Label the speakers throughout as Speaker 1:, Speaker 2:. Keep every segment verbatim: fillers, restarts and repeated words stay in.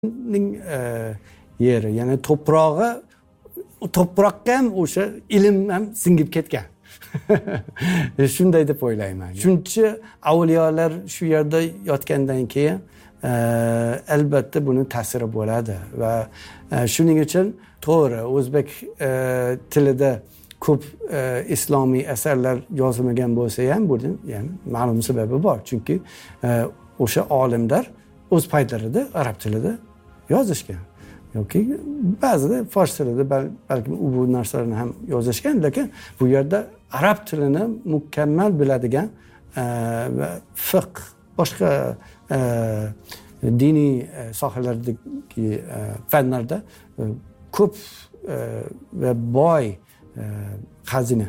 Speaker 1: ning yeri, ya'ni to'prog'i, to'proqqa ham o'sha ilm ham singib ketgan. Shunday deb o'ylayman. Chunki avliyolar shu yerda yotgandan keyin albatta buni ta'siri bo'ladi va shuning uchun to'g'ri o'zbek tilida ko'p islomiy asarlar yozilmagan bo'lsa ham buni ya'ni ma'lum sababi bor. Chunki o'sha olimlar o'z paytlarida arab tilida yozishgan yoki ba'zida fors tilida balki bu narsalarni ham yozishgan, lekin bu yerda arab tilini mukammal biladigan va fiqh boshqa diniy sohalardagi fanlarda ko'p va boy xazina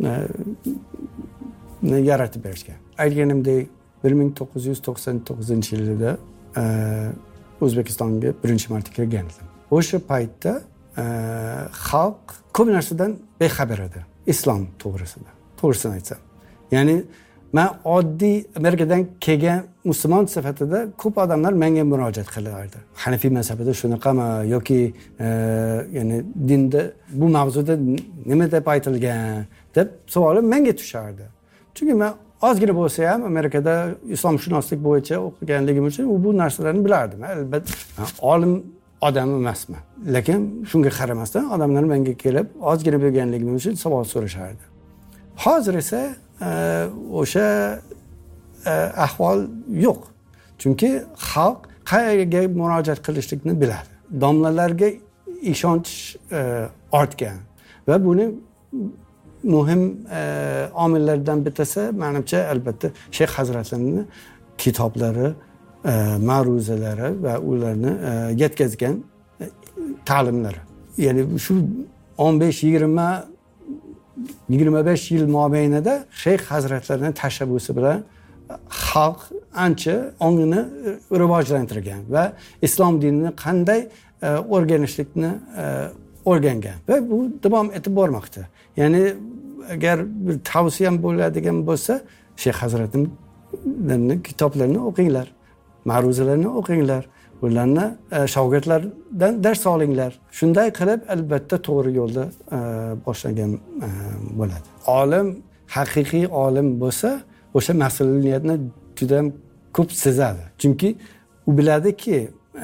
Speaker 1: yaratib berishgan. Aytganimdek bir ming to'qqiz yuz to'qson to'qqizinchi yilda O'zbekistonga birinchi marta kelgan edim. O'sha paytda xalq ko'p narsadan bexabar edi, islom to'g'risida. To'g'risini aytsam. Ya'ni men oddiy Amerikadan kelgan musulmon sifatida ko'p odamlar menga murojaat qilardi. Hanafiy mazhabida shunaqami yoki ya'ni dinda bu mavzuda nima deb aytilgan deb savolim menga tushardi. Chunki men ozgina bo'lsa ham Amerikada islomshunoslik bo'yicha o'qiganligim uchun u bu narsalarni bilardim. Albatta olim odam emasman. Lekin shunga qaramasdan odamlar menga kelib ozgina bilganligim uchun savol so'rashardi. Hozir esa o'sha ahvol yo'q. Chunki xalq qayerga murojaat qilishlikni biladi. Domlalarga ishonch ortgan va buni muhim omillardan bittasi menimcha albatta Shayx hazratlarining kitoblari, ma'ruzalari va ularni yetkazgan ta'limlari. Ya'ni shu o'n besh yigirma yigirma besh yil mobaynida Shayx hazratlarining tashabbusi bilan xalq ancha ongini rivojlantirgan va islom dinini qanday o'rganishlikni o'rgangan va bu davom etib bormoqda. Ya'ni agar bir tavsiyam bo'ladigan bo'lsa, Shayx hazratlarining kitoblarini o'qinglar, ma'ruzalarini o'qinglar, ularni shogirdlardan dars olinglar. Shunday qilib albatta to'g'ri yo'lda boshlagan bo'ladi. Olim haqiqiy olim bo'lsa, o'sha mas'uliyatni juda ham ko'p sezadi. Chunki u biladiki,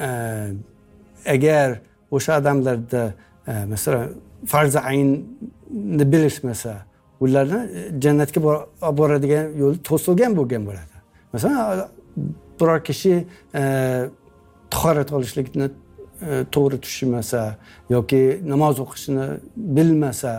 Speaker 1: agar o'sha odamlarda masalan farz aynni bilishmasa, ularni jannatga boradigan yo'l to'silgan bo'lgan bo'ladi. Masalan, biror kishi tahorat olishlikni to'g'ri tushunmasa yoki namoz o'qishni bilmasa,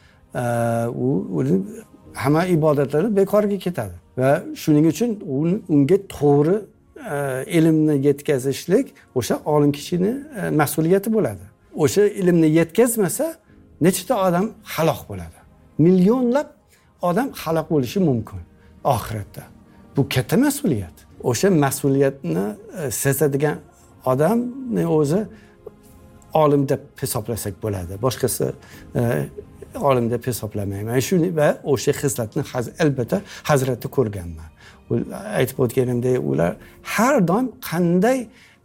Speaker 1: u hamma ibodatlari bekorga ketadi va shuning uchun unga to'g'ri ilmni yetkazishlik o'sha olim kishining mas'uliyati bo'ladi. O'sha ilmni yetkazmasa, nechta odam halok bo'ladi. Millionlab odam halok bo'lishi mumkin oxiratda. Bu katta mas'uliyat. O'sha mas'uliyatni sezadigan odamni o'zi olim deb hisoblasak bo'ladi. Boshqasi olim deb hisoblamayman. Shuni va o'sha xislatni albatta hazratda ko'rganman. Aytib o'tganimdek, ular har doim qanday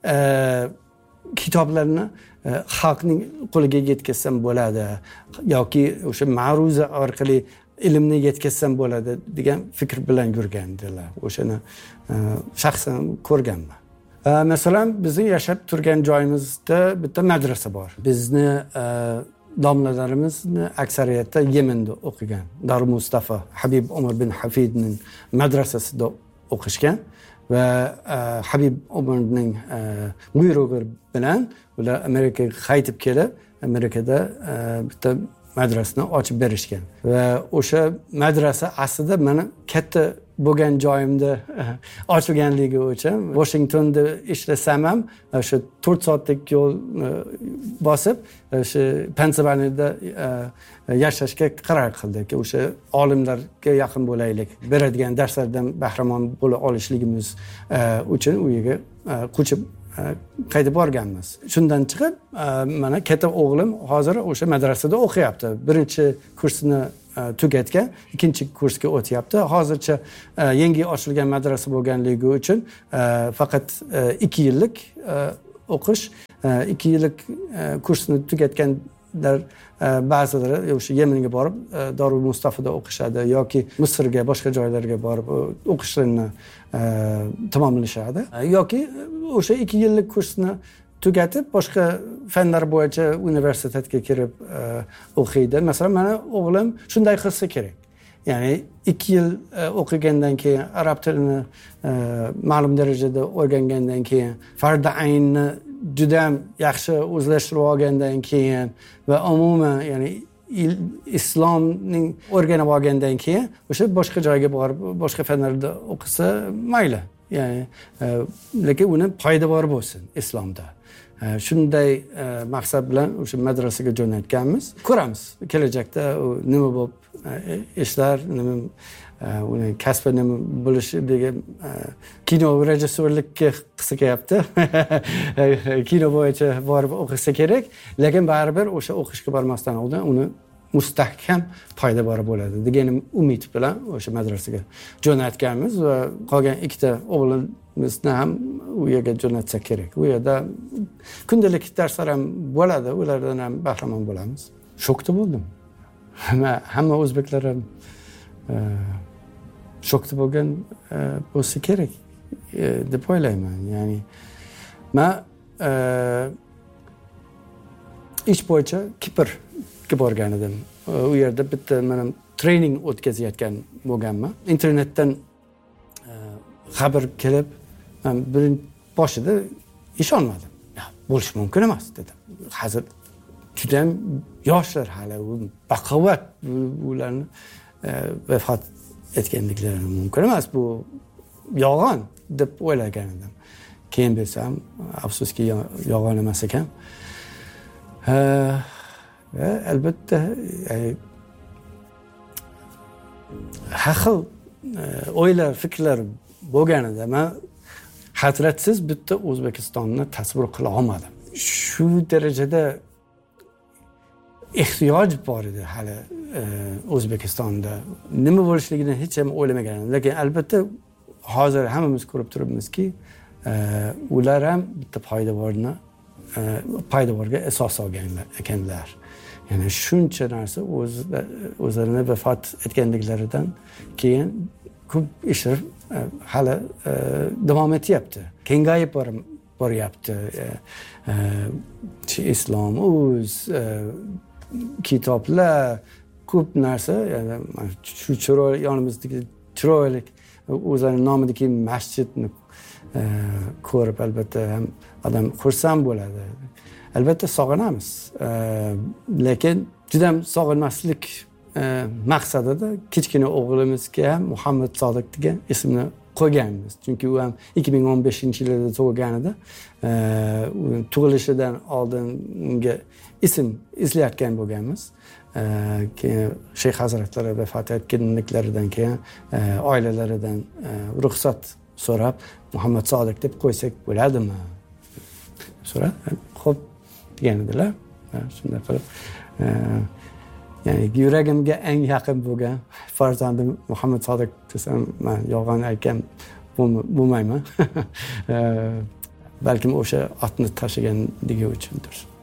Speaker 1: kitoblarni xalqning qo'liga yetkazsam bo'ladi yoki o'sha ma'ruza orqali ilmni yetkazsam bo'ladi degan fikr bilan yurgandilar. O'shani shaxsan ko'rganman. Masalan, bizning yashab turgan joyimizda bitta madrasa bor. Bizni domlalarimizni aksariyatda Yemenda o'qigan. Darul Mustafa Habib Umar bin Hafidning madrasasida o'qishgan va Habib Umarning buyrug'i bilan ular Amerikaga qaytib kelib, Amerikada bitta madrasani ochib berishgan. Va o'sha madrasa aslida meni katta bo'lgan joyimda ochilganligi uchun Washingtonda ishlasam ham o'sha to'rt soatlik yo'l bosib o'sha Pensilvaniyada yashashga qaror qildik. O'sha olimlarga yaqin bo'laylik, beradigan darslardan bahramand bo'la olishligimiz uchun u yerga ko'chib qaytib borganmiz. Shundan chiqib, mana katta o'g'lim hozir o'sha madrasada o'qiyapti. Birinchi kursini tugatgan, ikkinchi kursga o'tyapti. Hozircha yangi ochilgan madrasa bo'lganligi uchun faqat ikki yillik o'qish, ikki yillik kursni tugatganlar ba'zilari o'sha Yemanga borib Dorul Mustafada o'qishadi yoki Misrga, boshqa joylarga borib o'qishlarni tamomlashadi yoki o'sha ikki yillik kursni tugatib boshqa fanlar bo'yicha universitetga kirib o'qiydi. Masalan, meni o'g'lim shunday qilsa kerak. Ya'ni ikki yil o'qigandan keyin arab tilini ma'lum darajada o'rgangandan keyin fardi aynni juda ham yaxshi o'zlashtirib olgandan keyin va umuman ya'ni islomning o'rganib olgandan keyin o'sha boshqa joyga borib boshqa fanlarda o'qisa mayli. Ya'ni lekin uni foydavor bo'lsin islomda. Shunday maqsad bilan o'sha madrasaga jo'natganmiz. Ko'ramiz kelajakda nima bo'lib ishlar, nima uni kasbi nima bo'lishi degan kino rejissyorlikka qilsa kelyapti. Kino bo'yicha borib o'qisa kerak, lekin baribir o'sha o'qishga bormasdan oldin uni mustahkam foydavor bo'ladi degan umid bilan o'sha madrasaga jo'natganmiz va qolgan ikkita o'g'limizni ham u yerga jo'natsak kerak. U yerda kundalik darslar ham bo'ladi, ulardan ham bahramand bo'lamiz. Shokda bo'ldim. Hamma o'zbeklar ham shokda bo'lgan bo'lsa kerak deb o'ylayman. Ya'ni men ish bo'yicha Kiprga borgan edim. U yerda bitta men trening o'tkazayotgan bo'lganman. Internetdan xabar kelib, men birinchi boshida ishonmadim. Ya, bo'lish mumkin emas dedim. Hozir juda ham yoshlar hali, baquvvat ularni vafot etganliklari mumkin emas, bu yolg'on deb o'ylagan edim. Keyin bilsam, afsuski yolg'on emas ekan. Va albatta har xil o'ylar, fikrlar bo'lganida men hasratsiz bitta O'zbekistonni tasavvur qila olmadim. Shu darajada ehtiyoj bor edi hali O'zbekistonda. Nima bo'lishligini hech ham o'ylamagan edim. Lekin albatta hozir hammamiz ko'rib turibmizki, ular ham bitta foydavorni foydavorga asos solganlar ekanlar. Ya'ni shuncha narsa o'zlarini vafot etganliklaridan keyin ko'p ishlar hali davom etyapti. Kengayib boryapti. Islom, o'z kitoblar, ko'p narsa, ya'ni shu chiroyli yonimizdagi chiroyli o'zining nomidagi masjidni ko'rib albatta ham odam xursand bo'ladi. Albatta sog'inamiz. Lekin juda ham sog'inmaslik maqsadida kichkina o'g'limizga ham Muhammad Sodiq degan ismni qo'yganmiz. Chunki u ham ikki ming o'n beshinchi yilda tug'ilgan edi. Tug'ilishidan oldin unga ism izlayotgan bo'lganmiz. Keyin Sheyx hazratlari vafot etganliklaridan keyin oilalaridan ruxsat so'rab Muhammad Sodiq deb qo'ysak bo'ladimi? So'rab, xo'p degan edilar. Shunday qilib ya'ni yuragimga eng yaqin bo'lgan farzandim Muhammad Sodiq desam, men yolg'on aytgan bo'lmayman. Balkim o'sha otni tashiganligi uchundir.